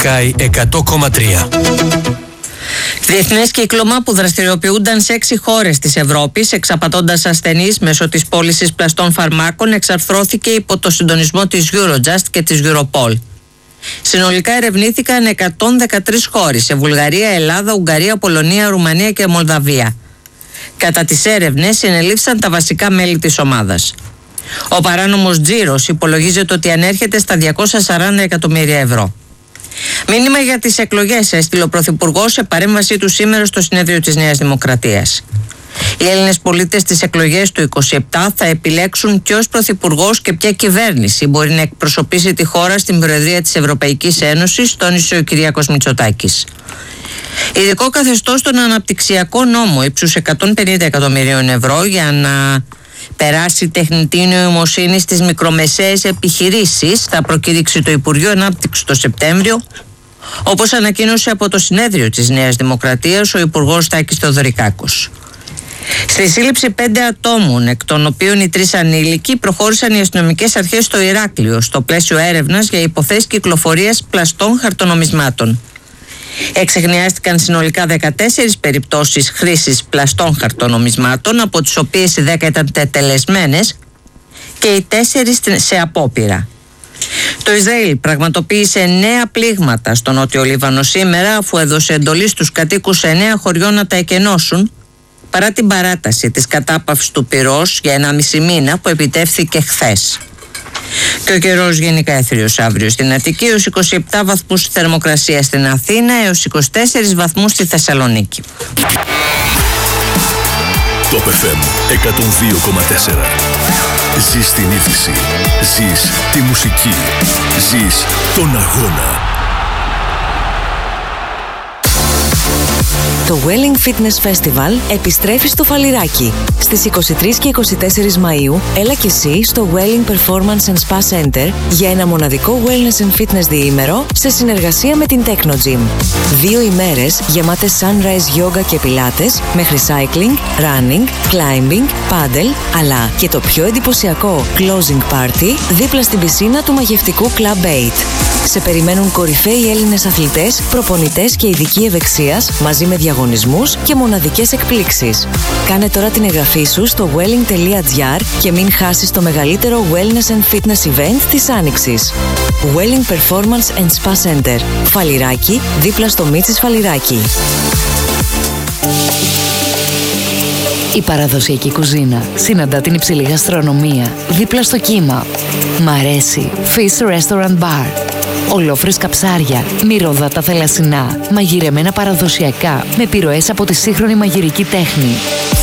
Sky 100,3. Διεθνές κύκλωμα που δραστηριοποιούνταν σε 6 χώρες της Ευρώπης, εξαπατώντας ασθενείς μέσω της πώλησης πλαστών φαρμάκων, εξαρθρώθηκε υπό το συντονισμό της Eurojust και της Europol. Συνολικά ερευνήθηκαν 113 χώρες σε Βουλγαρία, Ελλάδα, Ουγγαρία, Πολωνία, Ρουμανία και Μολδαβία. Κατά τις έρευνες συνελήφθησαν τα βασικά μέλη της ομάδας. Ο παράνομος τζίρος υπολογίζεται ότι ανέρχεται στα 240 εκατομμύρια ευρώ. Μήνυμα για τις εκλογές έστειλε ο Πρωθυπουργός σε παρέμβασή του σήμερα στο συνέδριο της Νέας Δημοκρατίας. Οι Έλληνες πολίτες στις εκλογές του 2027 θα επιλέξουν ποιος πρωθυπουργός και ποια κυβέρνηση μπορεί να εκπροσωπήσει τη χώρα στην Προεδρία της Ευρωπαϊκής Ένωσης, τόνισε ο Κυριάκος Μητσοτάκης. Ειδικό καθεστώς στον αναπτυξιακό νόμο ύψους 150 εκατομμυρίων ευρώ για να περάσει τεχνητή νοημοσύνη στις μικρομεσαίες επιχειρήσεις θα προκήρυξει το Υπουργείο Ανάπτυξης το Σεπτέμβριο, όπως ανακοίνωσε από το συνέδριο της Νέας Δημοκρατίας ο Υπουργός Τάκης Θεοδωρικάκος. Στη σύλληψη 5 ατόμων, εκ των οποίων οι 3 ανήλικοι, προχώρησαν οι αστυνομικές αρχές στο Ηράκλειο στο πλαίσιο έρευνας για υποθέσεις κυκλοφορίας πλαστών χαρτονομισμάτων. Εξεχνιάστηκαν συνολικά 14 περιπτώσεις χρήσης πλαστών χαρτονομισμάτων, από τις οποίες οι 10 ήταν τετελεσμένες και οι 4 σε απόπειρα. Το Ισραήλ πραγματοποίησε 9 πλήγματα στο Νότιο Λίβανο σήμερα, αφού έδωσε εντολή στους κατοίκους σε 9 χωριών να τα εκενώσουν, παρά την παράταση της κατάπαυσης του πυρός για 1,5 μήνα που επιτεύχθηκε χθες. Και ο καιρός γενικά έθριος αύριο στην Αττική, έως 27 βαθμούς θερμοκρασία στην Αθήνα, έως 24 βαθμούς στη Θεσσαλονίκη. Top FM 102,4. Ζεις την είδηση, ζεις τη μουσική, ζεις τον αγώνα. Το Welling Fitness Festival επιστρέφει στο Φαλιράκι. Στις 23 και 24 Μαΐου, έλα και εσύ στο Welling Performance and Spa Center για ένα μοναδικό wellness and fitness διήμερο σε συνεργασία με την Techno Gym. 2 ημέρες γεμάτες sunrise yoga και πιλάτες, μέχρι cycling, running, climbing, paddle, αλλά και το πιο εντυπωσιακό closing party δίπλα στην πισίνα του μαγευτικού Club 8. Σε περιμένουν κορυφαίοι Έλληνες αθλητές, προπονητές και ειδικοί ευεξίας, μαζί με διαγωνισμούς και μοναδικές εκπλήξεις. Κάνε τώρα την εγγραφή σου στο welling.gr και μην χάσεις το μεγαλύτερο wellness and fitness event της Άνοιξης. Welling Performance and Spa Center. Φαλιράκι, δίπλα στο Μίτσις Φαλιράκι. Η παραδοσιακή κουζίνα συναντά την υψηλή γαστρονομία δίπλα στο κύμα. Μ' αρέσει Fish Restaurant Bar. Ολόφρεσκα ψάρια, μυρωδάτα θελασσινά, μαγειρεμένα παραδοσιακά, με επιρροές από τη σύγχρονη μαγειρική τέχνη.